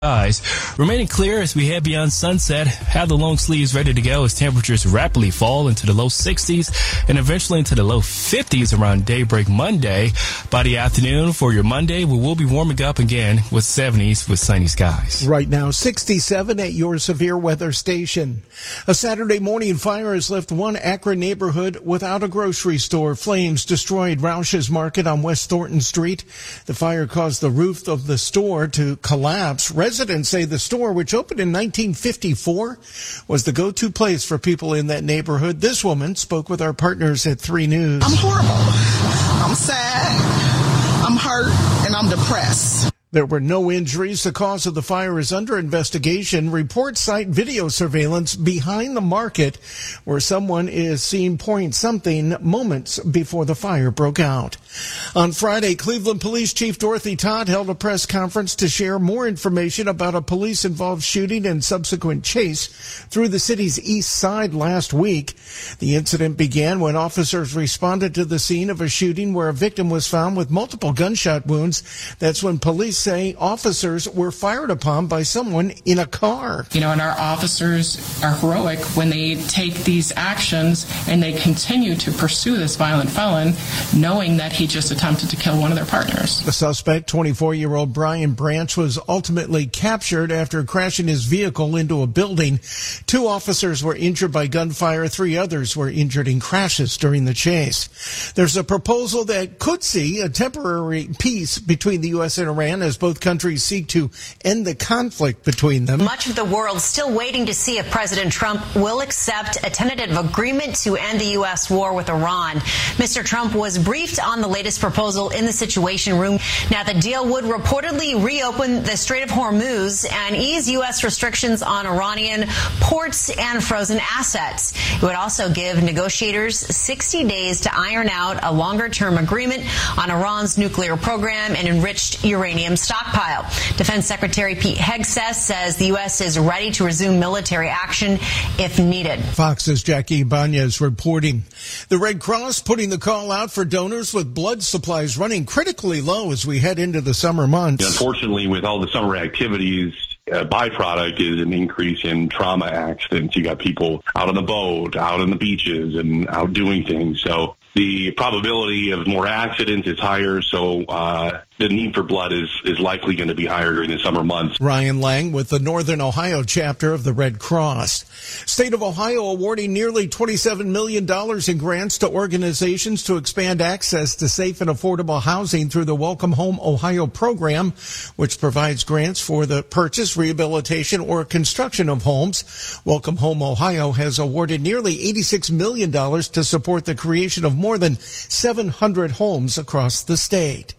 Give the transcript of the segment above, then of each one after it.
Skies. Remaining clear as we head beyond sunset. Have the long sleeves ready to go as temperatures rapidly fall into the low 60s and eventually into the low 50s around daybreak Monday. By the afternoon for your Monday, we will be warming up again with 70s with sunny skies. Right now, 67 at your severe weather station. A Saturday morning fire has left one Akron neighborhood without a grocery store. Flames destroyed Roush's Market on West Thornton Street. The fire caused the roof of the store to collapse. Residents say the store, which opened in 1954, was the go-to place for people in that neighborhood. This woman spoke with our partners at 3 News. I'm horrible. I'm sad. I'm hurt, and I'm depressed. There were no injuries. The cause of the fire is under investigation. Reports cite video surveillance behind the market where someone is seen pouring something moments before the fire broke out. On Friday, Cleveland Police Chief Dorothy Todd held a press conference to share more information about a police-involved shooting and subsequent chase through the city's east side last week. The incident began when officers responded to the scene of a shooting where a victim was found with multiple gunshot wounds. That's when police say officers were fired upon by someone in a car. And our officers are heroic when they take these actions and they continue to pursue this violent felon, knowing that he just attempted to kill one of their partners. The suspect, 24-year-old Brian Branch, was ultimately captured after crashing his vehicle into a building. 2 officers were injured by gunfire. 3 others were injured in crashes during the chase. There's a proposal that could see a temporary peace between the U.S. and Iran as both countries seek to end the conflict between them. Much of the world still waiting to see if President Trump will accept a tentative agreement to end the U.S. war with Iran. Mr. Trump was briefed on the latest proposal in the Situation Room. Now, the deal would reportedly reopen the Strait of Hormuz and ease U.S. restrictions on Iranian ports and frozen assets. It would also give negotiators 60 days to iron out a longer-term agreement on Iran's nuclear program and enriched uranium stockpile. Defense Secretary Pete Hegseth says the U.S. is ready to resume military action if needed. Fox's Jackie Ibanez reporting. The Red Cross putting the call out for donors with blood supplies running critically low as we head into the summer months. Unfortunately, with all the summer activities, a byproduct is an increase in trauma accidents. You got people out on the boat, out on the beaches, and out doing things. So the probability of more accidents is higher, so the need for blood is likely going to be higher during the summer months. Ryan Lang with the Northern Ohio chapter of the Red Cross. State of Ohio awarding nearly $27 million in grants to organizations to expand access to safe and affordable housing through the Welcome Home Ohio program, which provides grants for the purchase, rehabilitation, or construction of homes. Welcome Home Ohio has awarded nearly $86 million to support the creation of more than 700 homes across the state.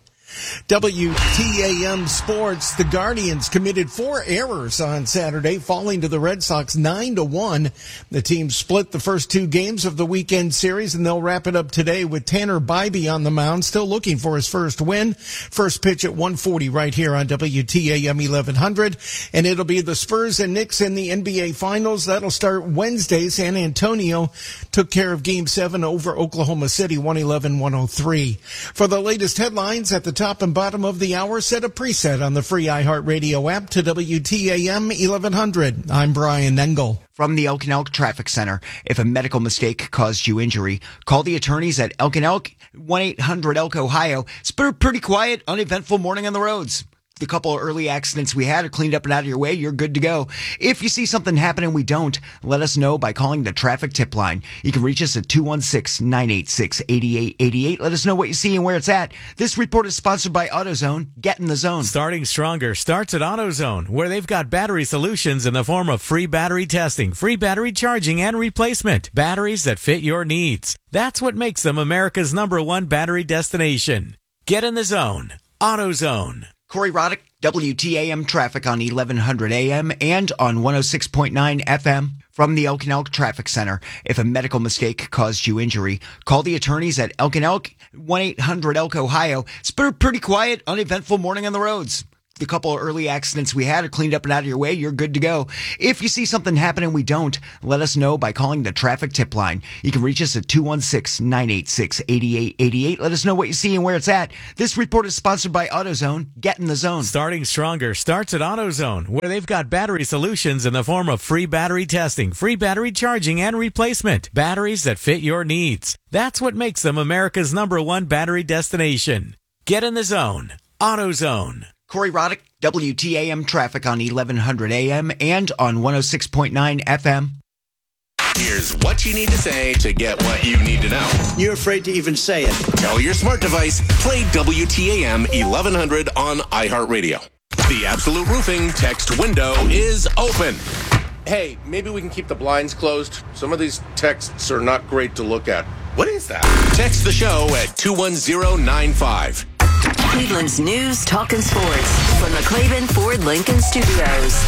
WTAM Sports. The Guardians committed 4 errors on Saturday, falling to the Red Sox 9-1. The team split the first 2 games of the weekend series, and they'll wrap it up today with Tanner Bybee on the mound, still looking for his first win. First pitch at 1:40 right here on WTAM 1100. And it'll be the Spurs and Knicks in the NBA Finals. That'll start Wednesday. San Antonio took care of Game 7 over Oklahoma City, 111-103. For the latest headlines at the top and bottom of the hour, set a preset on the free iHeartRadio app to WTAM 1100. I'm Brian Engel. From the Elk and Elk Traffic Center, if a medical mistake caused you injury, call the attorneys at Elk and Elk, 1-800-ELK-OHIO. It's been a pretty quiet, uneventful morning on the roads. The couple of early accidents we had are cleaned up and out of your way. You're good to go. If you see something happen and we don't, let us know by calling the traffic tip line. You can reach us at 216-986-8888. Let us know what you see and where it's at. This report is sponsored by AutoZone. Get in the zone. Starting stronger starts at AutoZone, where they've got battery solutions in the form of free battery testing, free battery charging, and replacement. Batteries that fit your needs. That's what makes them America's #1 battery destination. Get in the zone. AutoZone. Corey Roddick, WTAM traffic on 1100 AM and on 106.9 FM. From the Elk and Elk Traffic Center, if a medical mistake caused you injury, call the attorneys at Elk and Elk, 1-800-ELK-OHIO. It's been a pretty quiet, uneventful morning on the roads. the couple of early accidents we had are cleaned up and out of your way, you're good to go. If you see something happen and we don't, let us know by calling the traffic tip line. You can reach us at 216-986-8888. Let us know what you see and where it's at. This report is sponsored by AutoZone. Get in the zone. Starting stronger starts at AutoZone, where they've got battery solutions in the form of free battery testing, free battery charging and replacement. Batteries that fit your needs. That's what makes them America's #1 battery destination. Get in the zone. AutoZone. Corey Roddick, WTAM traffic on 1100 AM and on 106.9 FM. Here's what you need to say to get what you need to know. You're afraid to even say it. Tell your smart device, play WTAM 1100 on iHeartRadio. The Absolute Roofing text window is open. Hey, maybe we can keep the blinds closed. Some of these texts are not great to look at. What is that? Text the show at 21095. Cleveland's news, talk, and sports from the Claiborne Ford Lincoln Studios.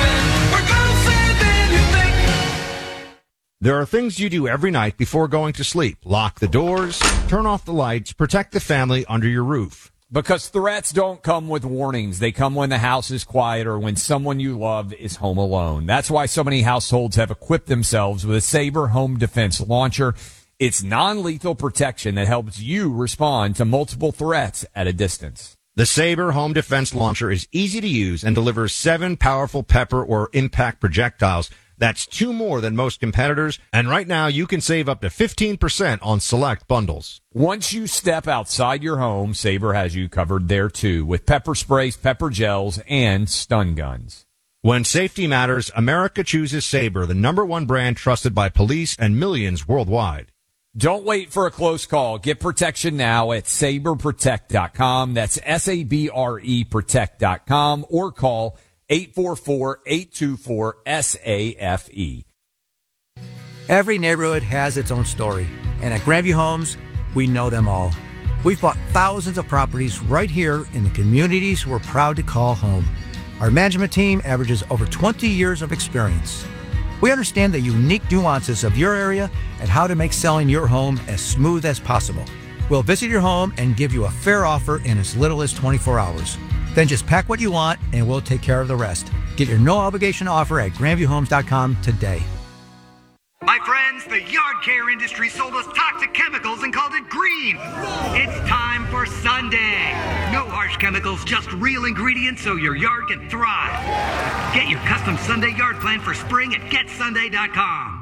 There are things you do every night before going to sleep. Lock the doors, turn off the lights, protect the family under your roof. Because threats don't come with warnings. They come when the house is quiet or when someone you love is home alone. That's why so many households have equipped themselves with a Sabre home defense launcher. It's non-lethal protection that helps you respond to multiple threats at a distance. The Sabre home defense launcher is easy to use and delivers 7 powerful pepper or impact projectiles. That's 2 more than most competitors. And right now you can save up to 15% on select bundles. Once you step outside your home, Sabre has you covered there too with pepper sprays, pepper gels, and stun guns. When safety matters, America chooses Sabre, the #1 brand trusted by police and millions worldwide. Don't wait for a close call. Get protection now at SabreProtect.com. That's SABRE Protect.com or call 844-824-SAFE. Every neighborhood has its own story, and at Grandview Homes, we know them all. We've bought thousands of properties right here in the communities we're proud to call home. Our management team averages over 20 years of experience. We understand the unique nuances of your area and how to make selling your home as smooth as possible. We'll visit your home and give you a fair offer in as little as 24 hours. Then just pack what you want and we'll take care of the rest. Get your no-obligation offer at GrandviewHomes.com today. My friends, the yard care industry sold us toxic chemicals and called it green. It's time for Sunday. No harsh chemicals, just real ingredients so your yard can thrive. Get your custom Sunday yard plan for spring at GetSunday.com.